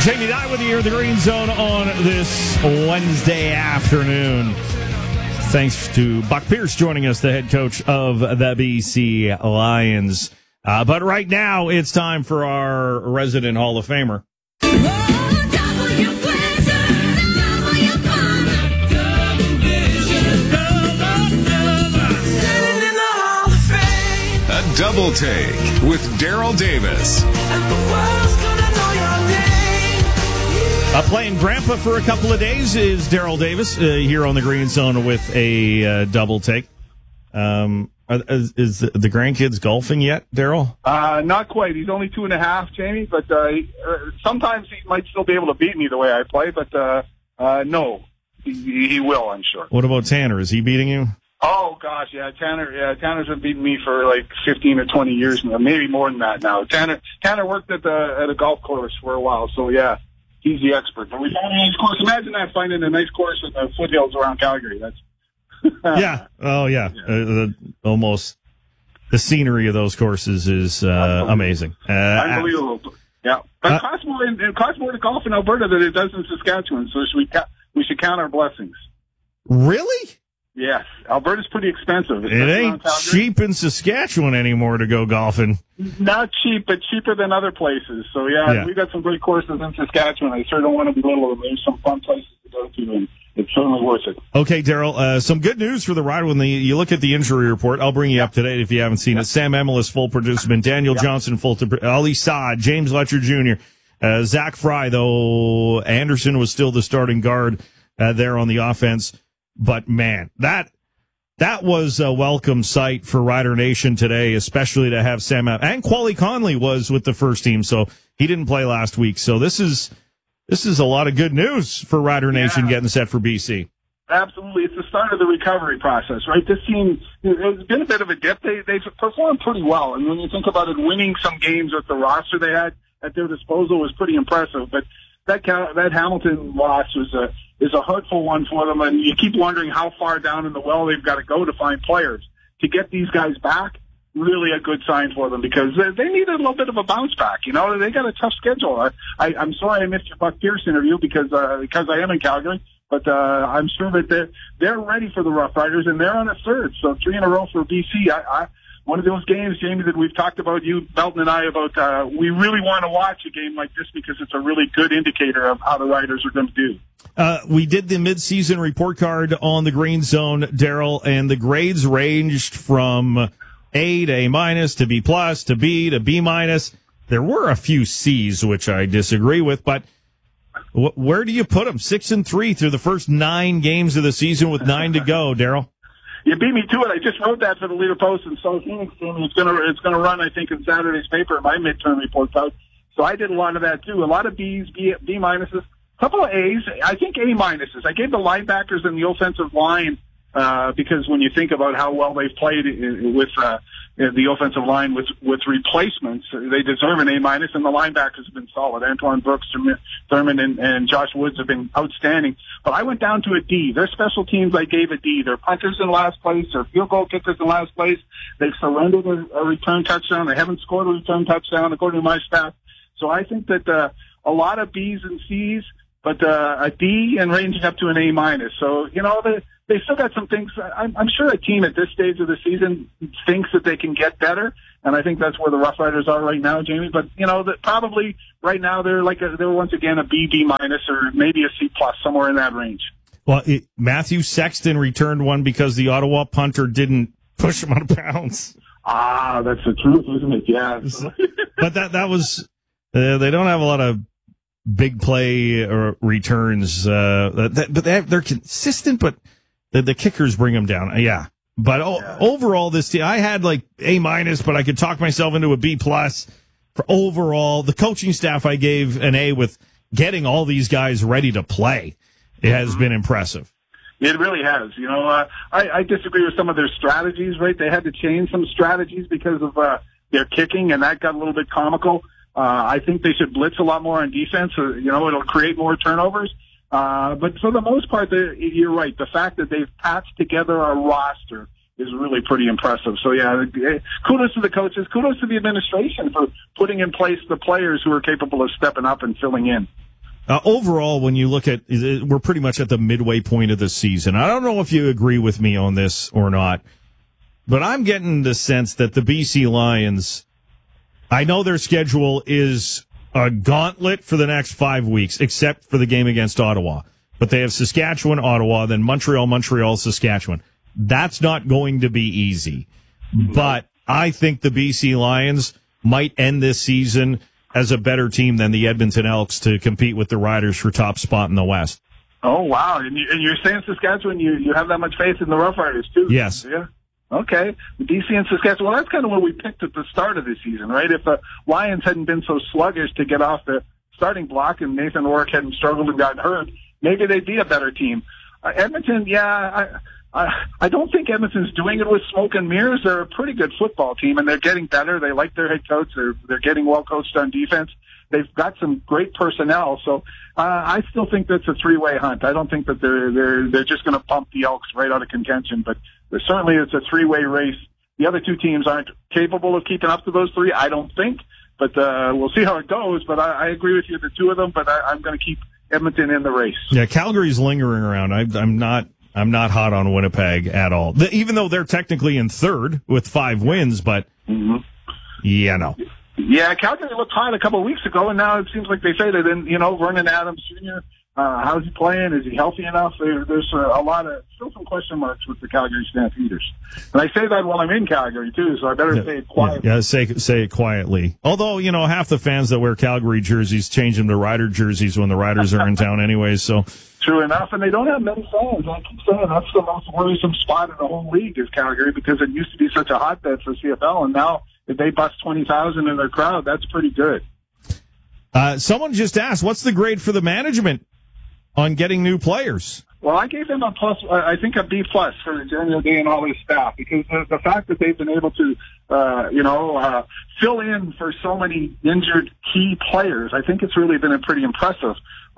Jamie Dye with you here at the Green Zone on this Wednesday afternoon. Thanks to Buck Pierce joining us, the head coach of the BC Lions. But right now, it's time for our resident Hall of Famer. A double take with Daryl Davis. Playing grandpa for a couple of days is Daryl Davis here on the Green Zone with a double take. Is the grandkids golfing yet, Daryl? Not quite. He's only 2.5, Jamie, but sometimes he might still be able to beat me the way I play, but no, he will, I'm sure. What about Tanner? Is he beating you? Oh, gosh, yeah. Tanner's been beating me for like 15 or 20 years now, maybe more than that now. Tanner worked at a golf course for a while, so yeah. He's the expert. But we found a nice course. Imagine that, finding a nice course in the foothills around Calgary. That's yeah. Oh, yeah. Almost the scenery of those courses is amazing. Unbelievable. Yeah. But it costs more to golf in Alberta than it does in Saskatchewan, so we should count our blessings. Really? Yes. Alberta's pretty expensive. It ain't cheap in Saskatchewan anymore to go golfing. Not cheap, but cheaper than other places. So, yeah. We got some great courses in Saskatchewan. I sure don't want to belittle them. There's some fun places to go to, and it's certainly worth it. Okay, Daryl, some good news for the Rider. When you look at the injury report, I'll bring you up to date if you haven't seen it. Sam Emilus, full participant. Daniel Johnson, full. Ali Saad, James Letcher Jr., Zach Fry, though Anderson was still the starting guard there on the offense. But, man, that was a welcome sight for Rider Nation today, especially to have Sam out. And Quali Conley was with the first team, so he didn't play last week. So this is a lot of good news for Rider Nation getting set for BC. Absolutely. It's the start of the recovery process, right? This team, it's been a bit of a dip. They've performed pretty well. And when you think about it, winning some games with the roster they had at their disposal was pretty impressive. But that Hamilton loss is a hurtful one for them, and you keep wondering how far down in the well they've got to go to find players. To get these guys back, really a good sign for them, because they needed a little bit of a bounce back. You know, they got a tough schedule. I'm sorry I missed your Buck Pierce interview because I am in Calgary, but I'm sure that they're ready for the Rough Riders, and they're on a third, so 3 in a row for BC. One of those games, Jamie, that we've talked about, you, Belton, and I, about we really want to watch a game like this because it's a really good indicator of how the Riders are going to do. We did the mid-season report card on the Green Zone, Daryl, and the grades ranged from A to A- to B+, to B to B-. There were a few C's, which I disagree with, but where do you put them? 6-3 through the first 9 games of the season with 9 to go, Daryl. You beat me to it. I just wrote that for the Leader Post, and so it's gonna run, I think, in Saturday's paper, my midterm report's out. So I did a lot of that too. A lot of B's, B-minuses, a couple of A's. I think A-minuses. I gave the linebackers and the offensive line because when you think about how well they've played with the offensive line with replacements, they deserve an A-, and the linebackers have been solid. Antoine Brooks, Thurman, and Josh Woods have been outstanding. But I went down to a D. Their special teams I gave a D. Their punters in last place. Their field goal kickers in last place. They've surrendered a return touchdown. They haven't scored a return touchdown, according to my staff. So I think that a lot of B's and C's, but a D and ranging up to an A-. So, you know, they still got some things. I'm sure a team at this stage of the season thinks that they can get better, and I think that's where the Rough Riders are right now, Jamie. But you know, that probably right now they're once again a B, B-, or maybe a C+, somewhere in that range. Well, Matthew Sexton returned one because the Ottawa punter didn't push him out of bounds. Ah, that's the truth, isn't it? Yeah. But that was they don't have a lot of big play or returns, but they're consistent, but. The kickers bring them down. Yeah. But overall, this team, I had like A-, but I could talk myself into a B+. For overall, the coaching staff, I gave an A with getting all these guys ready to play. It has been impressive. It really has. You know, I disagree with some of their strategies, right? They had to change some strategies because of their kicking, and that got a little bit comical. I think they should blitz a lot more on defense. You know, it'll create more turnovers. But for the most part, you're right. The fact that they've patched together a roster is really pretty impressive. So, yeah, kudos to the coaches. Kudos to the administration for putting in place the players who are capable of stepping up and filling in. Overall, when you look at, we're pretty much at the midway point of the season. I don't know if you agree with me on this or not, but I'm getting the sense that the BC Lions, I know their schedule is a gauntlet for the next 5 weeks, except for the game against Ottawa. But they have Saskatchewan, Ottawa, then Montreal, Saskatchewan. That's not going to be easy. But I think the BC Lions might end this season as a better team than the Edmonton Elks to compete with the Riders for top spot in the West. Oh, wow. And you're saying Saskatchewan, you have that much faith in the Rough Riders, too? Yes. Yeah. Okay. The BC and Saskatchewan, well, that's kind of what we picked at the start of the season, right? If the Lions hadn't been so sluggish to get off the starting block and Nathan Rourke hadn't struggled and gotten hurt, maybe they'd be a better team. Edmonton, yeah, I don't think Edmonton's doing it with smoke and mirrors. They're a pretty good football team, and they're getting better. They like their head coach. They're getting well coached on defense. They've got some great personnel. So I still think that's a three-way hunt. I don't think that they're just going to pump the Elks right out of contention, but certainly it's a three-way race. The other two teams aren't capable of keeping up to those three, I don't think. But we'll see how it goes. But I agree with you, the two of them. But I'm going to keep Edmonton in the race. Yeah, Calgary's lingering around. I'm not hot on Winnipeg at all. Even though they're technically in third with 5 wins, but yeah, no. Yeah, Calgary looked hot a couple of weeks ago, and now it seems like they faded. And Vernon Adams Jr. How's he playing? Is he healthy enough? There's still some question marks with the Calgary Stampeders. And I say that while I'm in Calgary too, so I better say it quietly. Yeah, say it quietly. Although half the fans that wear Calgary jerseys change them to Rider jerseys when the Riders are in town anyway. So true enough, and they don't have many fans. I keep saying that's the most worrisome spot in the whole league is Calgary, because it used to be such a hotbed for CFL, and now if they bust 20,000 in their crowd, that's pretty good. Someone just asked, what's the grade for the management on getting new players? Well, I gave them I think a B+ for Jeremy O'Day and all his staff, because the fact that they've been able to, fill in for so many injured key players, I think it's really been pretty impressive.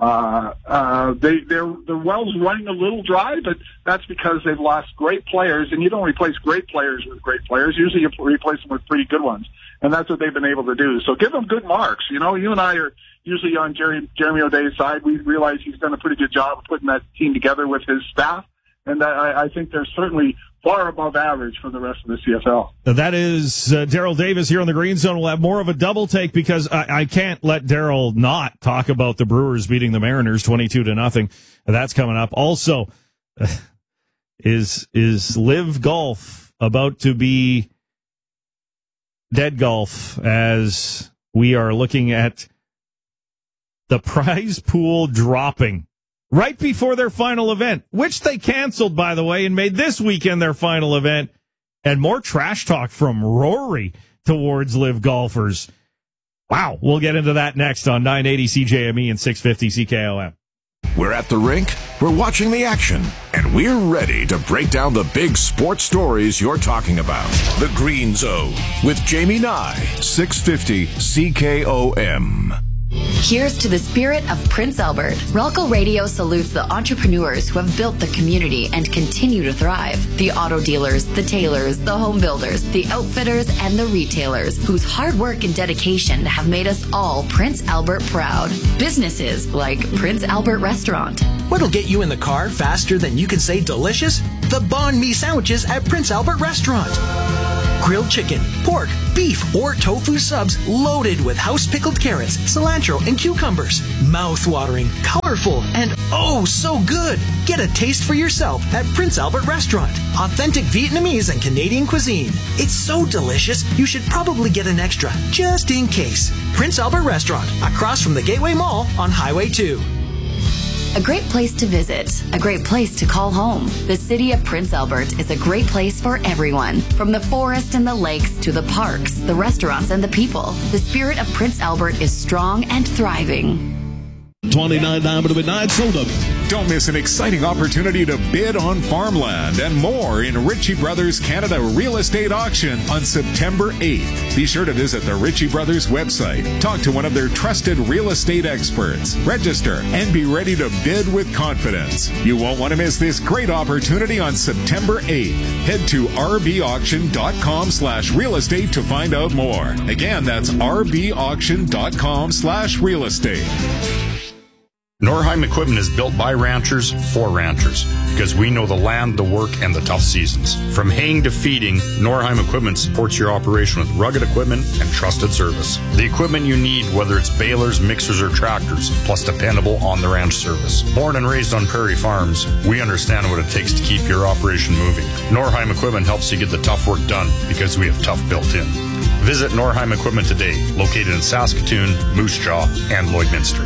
The well's running a little dry, but that's because they've lost great players, and you don't replace great players with great players. Usually you replace them with pretty good ones, and that's what they've been able to do. So give them good marks. You and I are usually on Jeremy O'Day's side. We realize he's done a pretty good job of putting that team together with his staff, and I think they're certainly far above average for the rest of the CFL. That is Daryl Davis here on the Green Zone. We'll have more of a double take because I can't let Daryl not talk about the Brewers beating the Mariners 22-0. That's coming up. Also, is Live Golf about to be dead golf as we are looking at the prize pool dropping right before their final event, which they canceled, by the way, and made this weekend their final event. And more trash talk from Rory towards Live golfers. Wow. We'll get into that next on 980 CJME and 650 CKOM. We're at the rink, we're watching the action, and we're ready to break down the big sports stories you're talking about. The Green Zone with Jamie Nye, 650 CKOM. Here's to the spirit of Prince Albert. Ralco Radio salutes the entrepreneurs who have built the community and continue to thrive. The auto dealers, the tailors, the home builders, the outfitters, and the retailers whose hard work and dedication have made us all Prince Albert proud. Businesses like Prince Albert Restaurant. What'll get you in the car faster than you can say delicious? The banh mi sandwiches at Prince Albert Restaurant. Grilled chicken, pork, beef, or tofu subs loaded with house-pickled carrots, cilantro, and cucumbers. Mouth-watering, colorful, and oh so good. Get a taste for yourself at Prince Albert Restaurant. Authentic Vietnamese and Canadian cuisine. It's so delicious, you should probably get an extra, just in case. Prince Albert Restaurant, across from the Gateway Mall on Highway 2. A great place to visit, a great place to call home. The city of Prince Albert is a great place for everyone. From the forest and the lakes to the parks, the restaurants, and the people. The spirit of Prince Albert is strong and thriving. 29 Diamond Midnight Soda. Don't miss an exciting opportunity to bid on farmland and more in Ritchie Brothers Canada Real Estate Auction on September 8th. Be sure to visit the Ritchie Brothers website. Talk to one of their trusted real estate experts. Register and be ready to bid with confidence. You won't want to miss this great opportunity on September 8th. Head to rbauction.com/real estate to find out more. Again, that's rbauction.com/real estate. Norheim Equipment is built by ranchers for ranchers because we know the land, the work, and the tough seasons. From haying to feeding, Norheim Equipment supports your operation with rugged equipment and trusted service. The equipment you need, whether it's balers, mixers, or tractors, plus dependable on-the-ranch service. Born and raised on prairie farms, we understand what it takes to keep your operation moving. Norheim Equipment helps you get the tough work done because we have tough built in. Visit Norheim Equipment today, located in Saskatoon, Moose Jaw, and Lloydminster.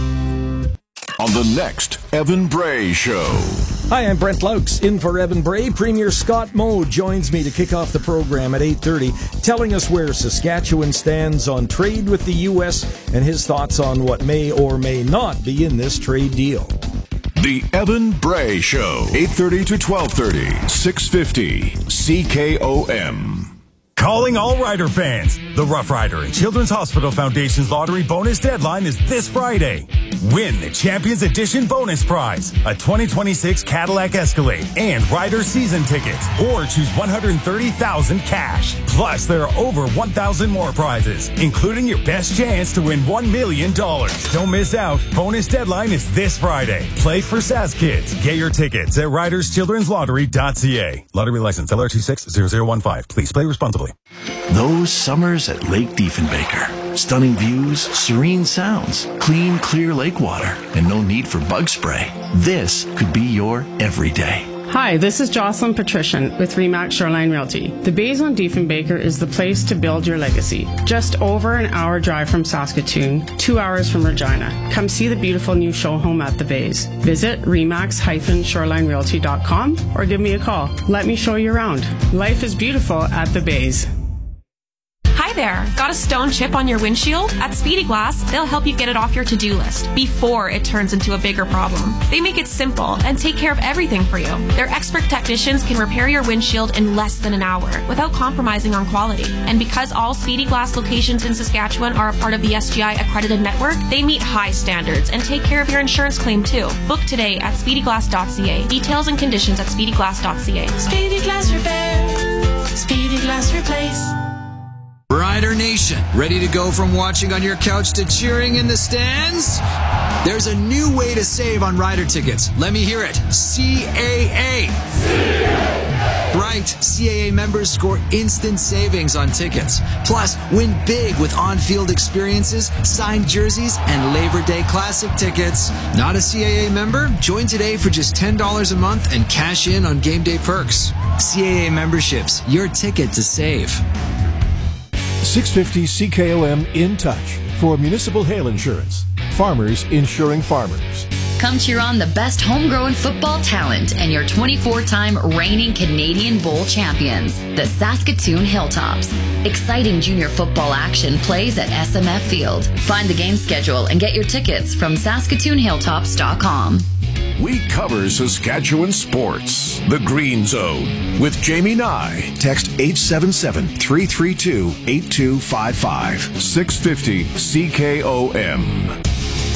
On the next Evan Bray Show. Hi, I'm Brent Laux, in for Evan Bray. Premier Scott Moe joins me to kick off the program at 8:30, telling us where Saskatchewan stands on trade with the U.S. and his thoughts on what may or may not be in this trade deal. The Evan Bray Show, 8:30 to 12:30, 650 CKOM. Calling all Rider fans. The Rough Rider and Children's Hospital Foundation's lottery bonus deadline is this Friday. Win the Champions Edition bonus prize, a 2026 Cadillac Escalade and Rider season tickets, or choose $130,000 cash. Plus, there are over 1,000 more prizes, including your best chance to win $1 million. Don't miss out. Bonus deadline is this Friday. Play for SAS Kids. Get your tickets at riderschildrenslottery.ca. Lottery license LR260015. Please play responsibly. Those summers at Lake Diefenbaker. Stunning views, serene sounds, clean, clear lake water, and no need for bug spray. This could be your everyday. Hi, this is Jocelyn Patrician with RE/MAX Shoreline Realty. The Bays on Diefenbaker is the place to build your legacy. Just over an hour drive from Saskatoon, 2 hours from Regina. Come see the beautiful new show home at the Bays. Visit remax-shorelinerealty.com or give me a call. Let me show you around. Life is beautiful at the Bays. Hi there. Got a stone chip on your windshield? At Speedy Glass, they'll help you get it off your to-do list before it turns into a bigger problem. They make it simple and take care of everything for you. Their expert technicians can repair your windshield in less than an hour without compromising on quality. And because all Speedy Glass locations in Saskatchewan are a part of the SGI accredited network, they meet high standards and take care of your insurance claim too. Book today at speedyglass.ca. Details and conditions at speedyglass.ca. Speedy Glass Repair. Speedy Glass Replace. Rider Nation, ready to go from watching on your couch to cheering in the stands? There's a new way to save on Rider tickets. Let me hear it. CAA. Right, CAA members score instant savings on tickets. Plus, win big with on-field experiences, signed jerseys, and Labor Day Classic tickets. Not a CAA member? Join today for just $10 a month and cash in on game day perks. CAA memberships, your ticket to save. 650 CKOM in touch for municipal hail insurance. Farmers insuring farmers. Come cheer on the best homegrown football talent and your 24-time reigning Canadian Bowl champions, the Saskatoon Hilltops. Exciting junior football action plays at SMF Field. Find the game schedule and get your tickets from SaskatoonHilltops.com. We cover Saskatchewan sports. The Green Zone with Jamie Nye. Text 877-332-8255. 650 CKOM.